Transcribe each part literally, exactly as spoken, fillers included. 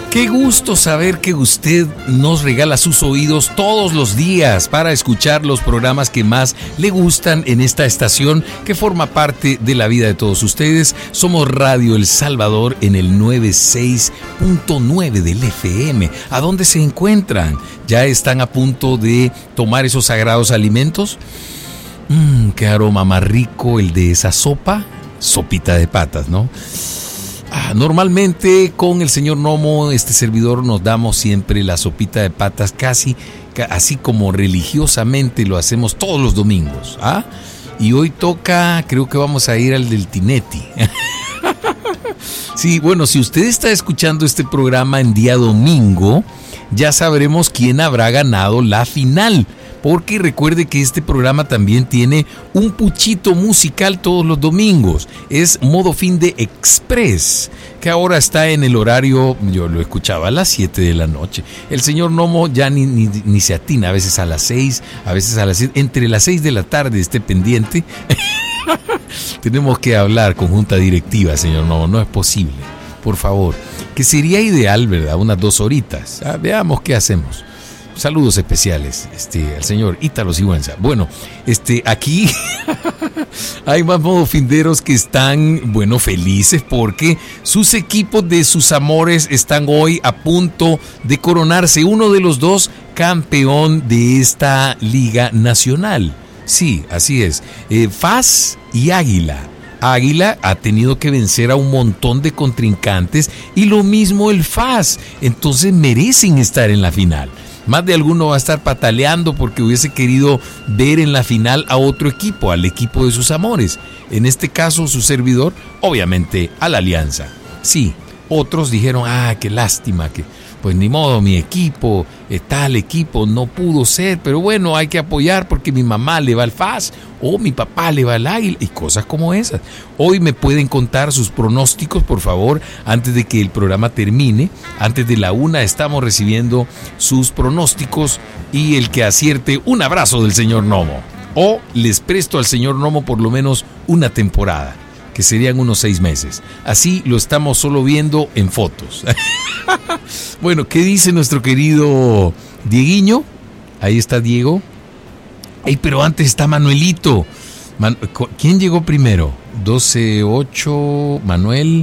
Qué gusto saber que usted nos regala sus oídos todos los días para escuchar los programas que más le gustan en esta estación que forma parte de la vida de todos ustedes. Somos Radio El Salvador en el noventa y seis punto nueve del F M. ¿A dónde se encuentran? ¿Ya están a punto de tomar esos sagrados alimentos? Mmm, qué aroma más rico el de esa sopa. Sopita de patas, ¿no? Ah, normalmente con el señor Nomo, este servidor, nos damos siempre la sopita de patas casi así como religiosamente lo hacemos todos los domingos. ¿Ah? Y hoy toca, creo que vamos a ir al del Tineti. Sí, bueno, si usted está escuchando este programa en día domingo, ya sabremos quién habrá ganado la final. Porque recuerde que este programa también tiene un puchito musical todos los domingos. Es Modo Fin de Express, que ahora está en el horario, yo lo escuchaba a las siete de la noche. El señor Nomo ya ni, ni, ni se atina, a veces a las seis, a veces a las siete. Entre las seis de la tarde esté pendiente. Tenemos que hablar con junta directiva, señor Nomo, no es posible. Por favor, que sería ideal, ¿verdad? Unas dos horitas. Ah, veamos qué hacemos. Saludos especiales este, al señor Ítalo Sigüenza. Bueno, este, aquí hay más modofinderos que están, bueno, felices porque sus equipos de sus amores están hoy a punto de coronarse. Uno de los dos campeón de esta Liga Nacional. Sí, así es. Eh, F A S y Águila. Águila ha tenido que vencer a un montón de contrincantes y lo mismo el F A S. Entonces merecen estar en la final. Más de alguno va a estar pataleando porque hubiese querido ver en la final a otro equipo, al equipo de sus amores. En este caso, su servidor, obviamente, a la Alianza. Sí, otros dijeron, ah, qué lástima, que pues ni modo, mi equipo, tal equipo no pudo ser, pero bueno, hay que apoyar porque mi mamá le va al F A S o mi papá le va al Águila y cosas como esas. Hoy me pueden contar sus pronósticos, por favor, antes de que el programa termine. Antes de la una estamos recibiendo sus pronósticos y el que acierte, un abrazo del señor Nomo. O les presto al señor Nomo por lo menos una temporada, que serían unos seis meses. Así lo estamos solo viendo en fotos. Bueno, ¿qué dice nuestro querido Dieguiño? Ahí está Diego. Ey, pero antes está Manuelito. Man- ¿Quién llegó primero? doce ocho, Manuel.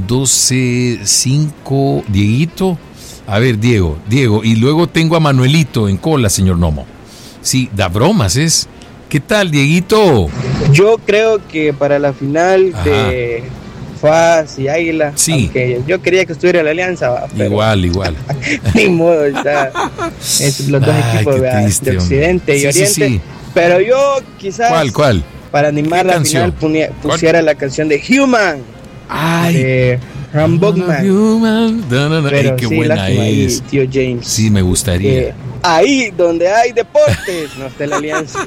doce cinco, Dieguito. A ver, Diego, Diego. Y luego tengo a Manuelito en cola, señor Nomo. Sí, da bromas, es. ¿Qué tal, Dieguito? Yo creo que para la final Ajá. de F A S y Águila, sí. aunque yo quería que estuviera la Alianza, pero Igual, igual. ni modo, está es los dos Ay, equipos qué de, triste, de Occidente hombre. y Sí, Oriente. sí, sí. Pero yo quizás ¿Cuál, cuál? para animar la canción? final punia- pusiera la canción de Human Ay. de Ram Bogman. Human. No, no, no. Pero Ay, qué sí, buena lástima ahí, es. tío James. Sí, me gustaría. Eh, ahí donde hay deportes no está la Alianza.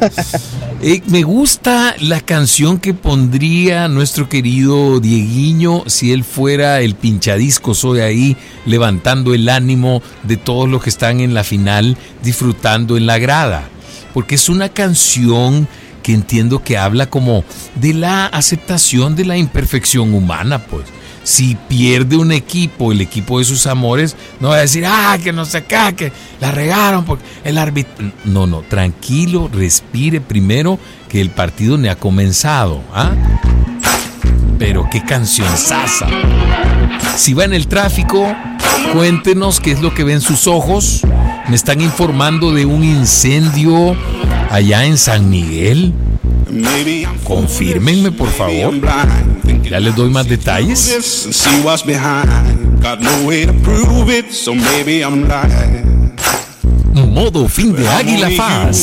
Eh, me gusta la canción que pondría nuestro querido Dieguiño si él fuera el pinchadiscos hoy ahí, levantando el ánimo de todos los que están en la final, disfrutando en la grada. Porque es una canción que entiendo que habla como de la aceptación de la imperfección humana, pues. Si pierde un equipo, el equipo de sus amores, no va a decir, ah, que no sé qué, que la regaron porque el árbitro. No, no, tranquilo, respire primero que el partido no ha comenzado. ¿Ah? Pero qué canción sasa. Si va en el tráfico, cuéntenos qué es lo que ven sus ojos. Me están informando de un incendio allá en San Miguel. Confírmenme, por favor. Ya les doy más detalles. Modo Fin de Águila F A S.